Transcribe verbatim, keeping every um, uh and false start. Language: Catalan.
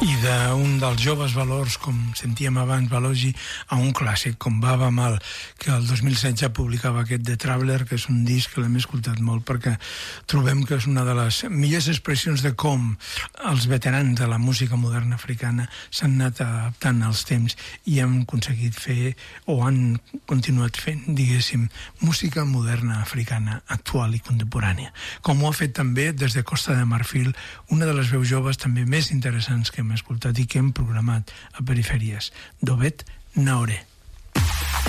I d'un dels joves valors, com sentíem abans, Balogi, a un clàssic, com Baba Mal, que el dos mil setze publicava aquest The Traveler, que és un disc que l'hem escoltat molt perquè trobem que és una de les millors expressions de com els veterans de la música moderna africana s'han anat adaptant als temps i han aconseguit fer, o han continuat fent, diguéssim, música moderna africana actual i contemporània. Com ho ha fet també des de Costa de Marfil, una de les veus joves també més interessants que hem escoltat i que hem programat a Perifèries, Dobet Naoré.